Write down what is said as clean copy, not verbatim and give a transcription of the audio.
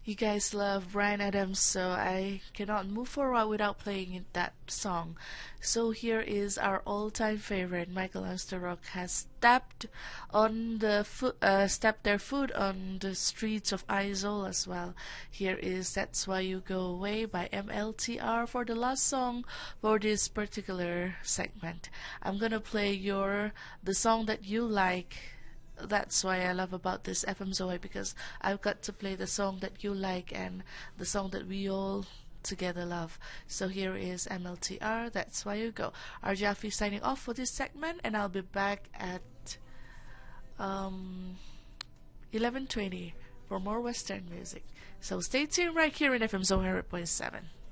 You guys love Bryan Adams, so I cannot move forward without playing that song. So here is our all-time favorite. Michael Rock has stepped their foot on the streets of Aizoll as well. Here is "That's Why You Go Away" by MLTR for the last song for this particular segment. I'm gonna play the song that you like. That's why I love about this FM Zoe, because I've got to play the song that you like and the song that we all together love. So here is MLTR, That's Why You Go. Arjafi signing off for this segment, and I'll be back at 11:20 for more Western music. So stay tuned right here in FM Zoe 100.7.